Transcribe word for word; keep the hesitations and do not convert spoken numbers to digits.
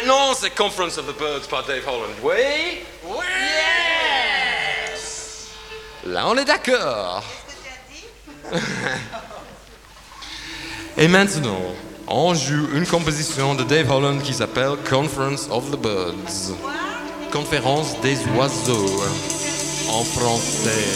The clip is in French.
maintenant, c'est Conference of the Birds par Dave Holland. Oui? Oui! Yes! Là, on est d'accord. Qu'est-ce que tu as dit? Et maintenant, on joue une composition de Dave Holland qui s'appelle Conference of the Birds. Quoi? Conférence des oiseaux en français.